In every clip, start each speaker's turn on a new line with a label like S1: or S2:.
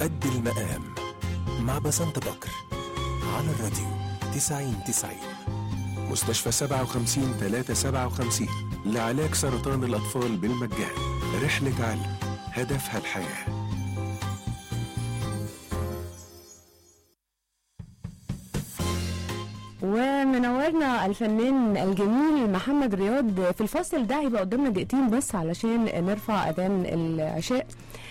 S1: قد المقام مع بسنت بكر على الراديو 90-90. مستشفى 57-357 لعلاج سرطان الأطفال بالمجان. رحلة علم هدفها الحياة.
S2: ومنورنا الفنان الجميل محمد رياض. في الفاصل ده هيبقى قدامنا دقيقتين بس علشان نرفع أذان العشاء.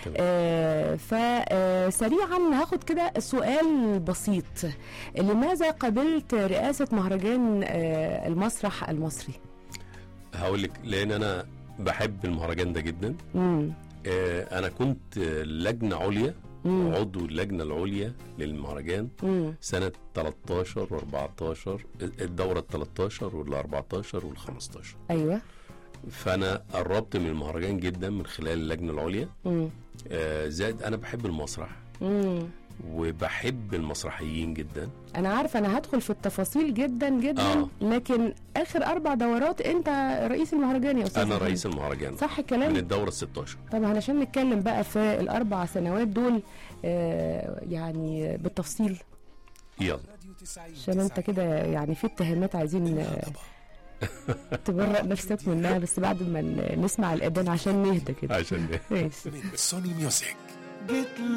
S2: فسريعا هاخد كده سؤال بسيط. لماذا قبلت رئاسة مهرجان المسرح المصري؟
S3: هقولك لأن أنا بحب المهرجان ده جدا. أنا كنت لجنة عليا، عضو اللجنة العليا للمهرجان سنة 13 و14، الدورة 13 وال14 وال15.
S2: أيوة.
S3: فأنا قربت من المهرجان جدا من خلال اللجنة العليا. زائد أنا بحب المسرح وبحب المسرحيين جدا.
S2: أنا عارفة أنا هدخل في التفاصيل جدا جدا. لكن آخر 4 دورات أنت رئيس المهرجان يا أستاذ.
S3: أنا رئيس المهرجان،
S2: صح الكلام؟
S3: من الدورة 16.
S2: طبعا علشان نتكلم بقى في ال4 سنوات دول يعني بالتفصيل.
S3: يلا
S2: عشان أنت كده يعني في اتهامات عايزين تبرأ نفسك منها، بس بعد ما نسمع الأذان عشان نهدى كده.
S3: عشان
S2: ماشي.
S1: من سوني ميوزك.